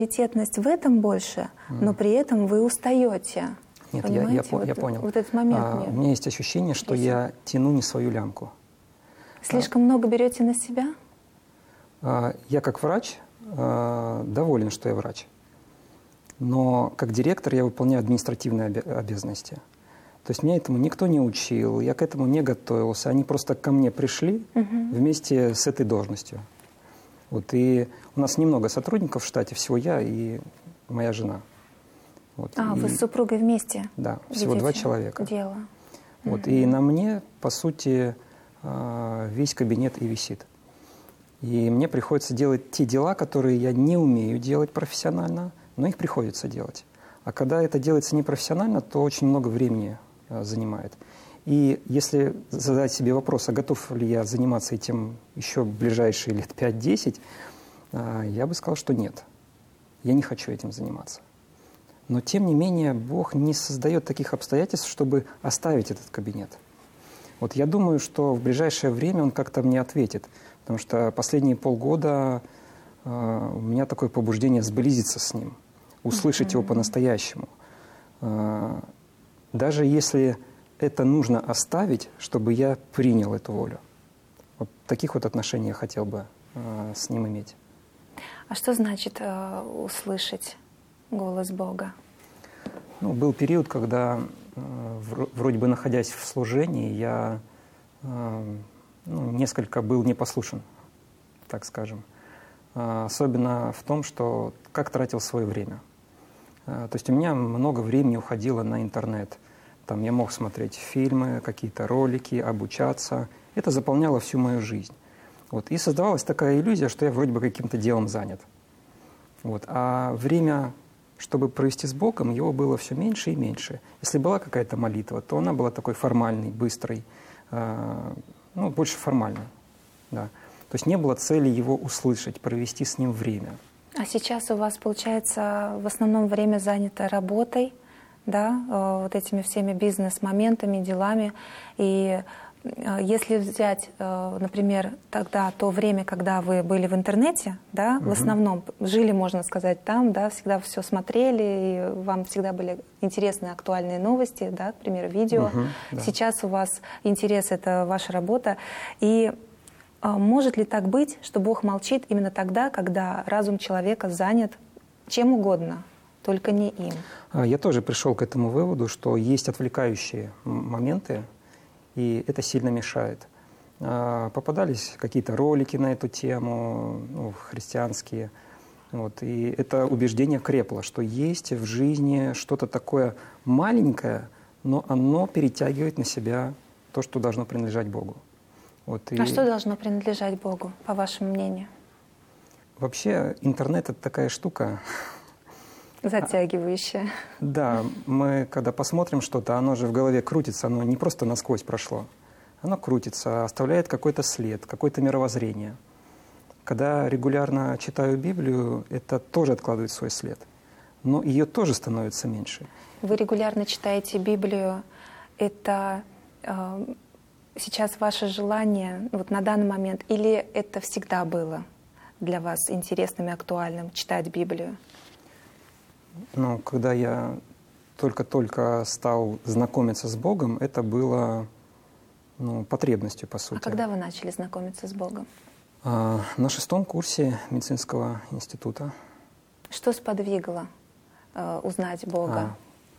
Приоритетность в этом больше, но при этом вы устаете. Нет, я понял. Вот этот момент у меня есть ощущение, что я тяну не свою лямку. Слишком много берете на себя? Я как врач доволен, что я врач. Но как директор я выполняю административные обязанности. То есть меня этому никто не учил, я к этому не готовился. Они просто ко мне пришли вместе с этой должностью. Вот, и у нас немного сотрудников в штате, всего я и моя жена. Вот, вы с супругой вместе? Да, всего 2 человека. Дело. Вот, и на мне, по сути, весь кабинет и висит. И мне приходится делать те дела, которые я не умею делать профессионально, но их приходится делать. А когда это делается непрофессионально, то очень много времени занимает. И если задать себе вопрос, а готов ли я заниматься этим еще в ближайшие лет 5-10, я бы сказал, что нет. Я не хочу этим заниматься. Но, тем не менее, Бог не создает таких обстоятельств, чтобы оставить этот кабинет. Вот я думаю, что в ближайшее время Он как-то мне ответит. Потому что последние полгода у меня такое побуждение сблизиться с Ним, услышать Его по-настоящему. Даже если это нужно оставить, чтобы я принял эту волю. Вот таких вот отношений я хотел бы с Ним иметь. А что значит услышать голос Бога? Ну, был период, когда, вроде бы находясь в служении, я несколько был непослушен, так скажем. Особенно в том, что как тратил свое время. То есть у меня много времени уходило на интернет. Там я мог смотреть фильмы, какие-то ролики, обучаться. Это заполняло всю мою жизнь. Вот. И создавалась такая иллюзия, что я вроде бы каким-то делом занят. Вот. А время, чтобы провести с Богом, его было все меньше и меньше. Если была какая-то молитва, то она была такой формальной, быстрой, больше формальной. Да. То есть не было цели его услышать, провести с ним время. А сейчас у вас, получается, в основном время занято работой, да, вот этими всеми бизнес-моментами, делами. И если взять, например, тогда то время, когда вы были в интернете, да, в основном жили, можно сказать, там, да, всегда все смотрели, и вам всегда были интересные, актуальные новости, да, к примеру, видео. Да. Сейчас у вас интерес — это ваша работа. И может ли так быть, что Бог молчит именно тогда, когда разум человека занят чем угодно, только не им? Я тоже пришел к этому выводу, что есть отвлекающие моменты, и это сильно мешает. Попадались какие-то ролики на эту тему, христианские. Вот, и это убеждение крепло, что есть в жизни что-то такое маленькое, но оно перетягивает на себя то, что должно принадлежать Богу. Вот, А что должно принадлежать Богу, по вашему мнению? Вообще интернет — это такая штука... Затягивающая. Да, мы когда посмотрим что-то, оно же в голове крутится, оно не просто насквозь прошло. Оно крутится, оставляет какой-то след, какое-то мировоззрение. Когда регулярно читаю Библию, это тоже откладывает свой след. Но ее тоже становится меньше. Вы регулярно читаете Библию. Это сейчас ваше желание вот на данный момент? Или это всегда было для вас интересным и актуальным читать Библию? Ну, когда я только-только стал знакомиться с Богом, это было потребностью, по сути. А когда вы начали знакомиться с Богом? На 6-м курсе медицинского института. Что сподвигло узнать Бога?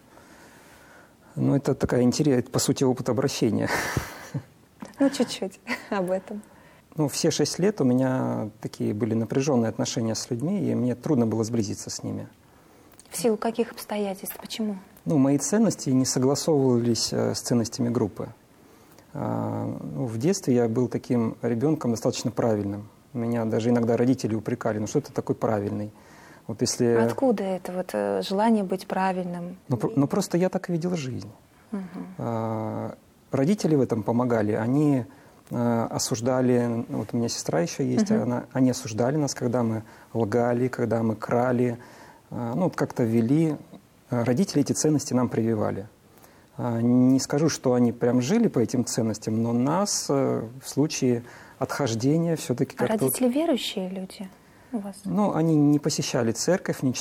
Это такая интересная, по сути, опыт обращения. Чуть-чуть об этом. Все 6 лет у меня такие были напряженные отношения с людьми, и мне трудно было сблизиться с ними. В силу каких обстоятельств? Почему? Мои ценности не согласовывались с ценностями группы. В детстве я был таким ребенком достаточно правильным. Меня даже иногда родители упрекали, что ты такой правильный. Вот если... Откуда это желание быть правильным? Просто я так видел жизнь. Родители в этом помогали. Они осуждали, у меня сестра еще есть, они осуждали нас, когда мы лгали, когда мы крали. Как-то вели. Родители эти ценности нам прививали. Не скажу, что они прям жили по этим ценностям, но нас в случае отхождения все-таки как-то... Родители верующие люди? у вас? Ну, они не посещали церковь, не